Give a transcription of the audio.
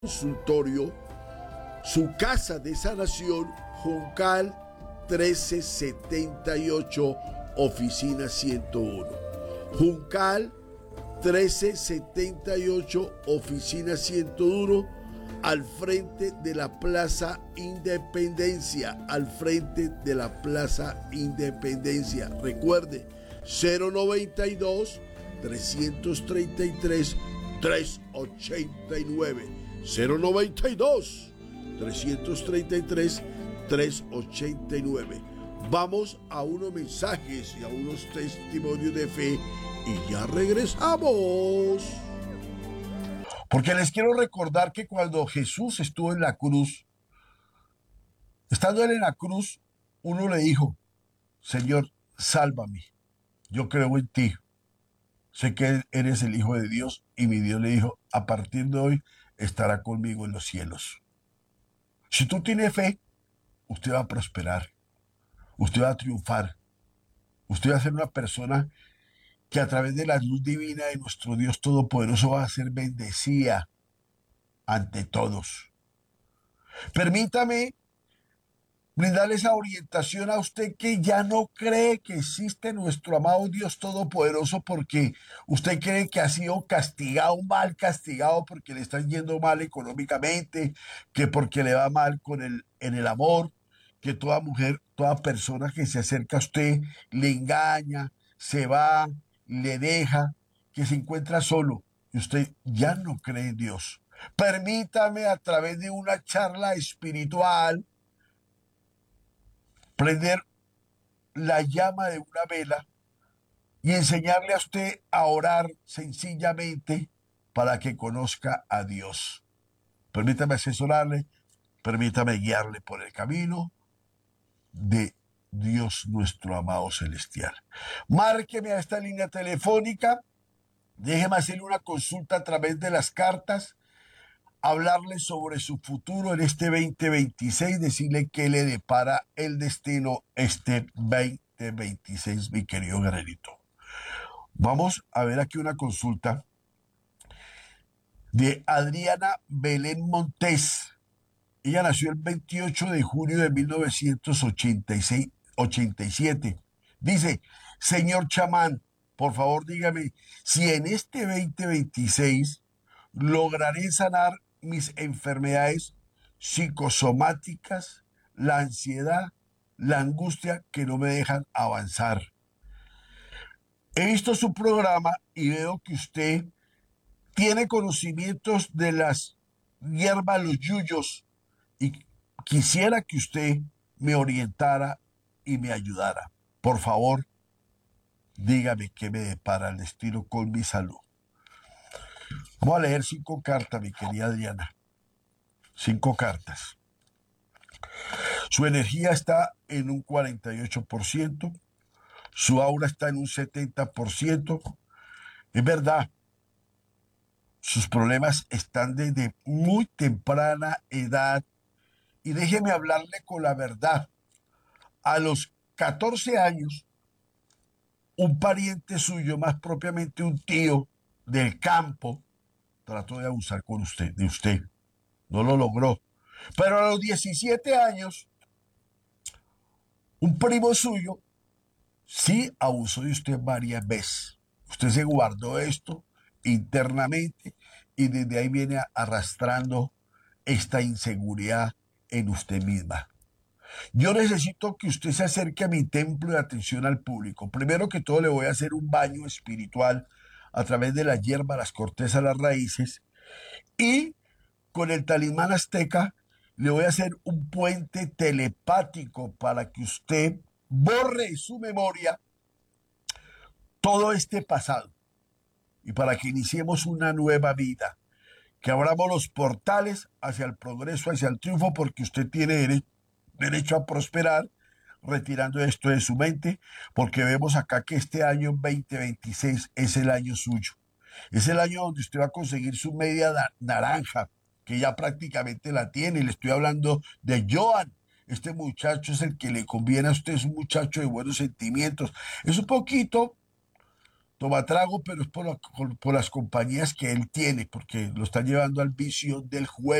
consultorio, su casa de sanación, Juncal 1378, oficina 101. Juncal 1378, oficina 101, al frente de la Plaza Independencia, al frente de la Plaza Independencia. Recuerde, 092 333 389, 092 333 389. Vamos a unos mensajes y a unos testimonios de fe y ya regresamos. Porque les quiero recordar que cuando Jesús estuvo en la cruz, estando él en la cruz, uno le dijo: Señor, sálvame, yo creo en ti, sé que eres el Hijo de Dios. Y mi Dios le dijo: a partir de hoy estará conmigo en los cielos. Si tú tienes fe, usted va a prosperar, usted va a triunfar, usted va a ser una persona que a través de la luz divina de nuestro Dios Todopoderoso va a ser bendecida ante todos. Permítame brindarle esa orientación a usted que ya no cree que existe nuestro amado Dios Todopoderoso, porque usted cree que ha sido castigado, mal castigado, porque le están yendo mal económicamente, que porque le va mal en el amor, que toda mujer, toda persona que se acerca a usted le engaña, se va, le deja, que se encuentra solo, y usted ya no cree en Dios. Permítame, a través de una charla espiritual, prender la llama de una vela y enseñarle a usted a orar sencillamente para que conozca a Dios. Permítame asesorarle, permítame guiarle por el camino de Dios nuestro amado celestial. Márqueme a esta línea telefónica, déjeme hacerle una consulta a través de las cartas, hablarle sobre su futuro en este 2026, decirle qué le depara el destino este 2026, mi querido guerrerito. Vamos a ver aquí una consulta de Adriana Belén Montés. Ella nació el 28 de junio de 1987. Dice: señor chamán, por favor dígame si en este 2026 lograré sanar mis enfermedades psicosomáticas, la ansiedad, la angustia que no me dejan avanzar. He visto su programa y veo que usted tiene conocimientos de las hierbas, los yuyos, y quisiera que usted me orientara y me ayudara. Por favor, dígame qué me depara el destino con mi salud. Vamos a leer 5 cartas, mi querida Adriana. 5 cartas. Su energía está en un 48%, su aura está en un 70%. Es verdad, sus problemas están desde muy temprana edad. Y déjeme hablarle con la verdad. A los 14 años, un pariente suyo, más propiamente un tío del campo, trató de abusar de usted. No lo logró. Pero a los 17 años, un primo suyo sí abusó de usted varias veces. Usted se guardó esto internamente y desde ahí viene arrastrando esta inseguridad en usted misma. Yo necesito que usted se acerque a mi templo de atención al público. Primero que todo, le voy a hacer un baño espiritual a través de la hierba, las cortezas, las raíces, y con el talismán azteca le voy a hacer un puente telepático para que usted borre en su memoria todo este pasado y para que iniciemos una nueva vida, que abramos los portales hacia el progreso, hacia el triunfo, porque usted tiene derecho a prosperar retirando esto de su mente, porque vemos acá que este año 2026 es el año suyo. Es el año donde usted va a conseguir su media naranja, que ya prácticamente la tiene. Le estoy hablando de Joan. Este muchacho es el que le conviene a usted, es un muchacho de buenos sentimientos. Es un poquito toma trago, pero es por las compañías que él tiene, porque lo está llevando al vicio del juego.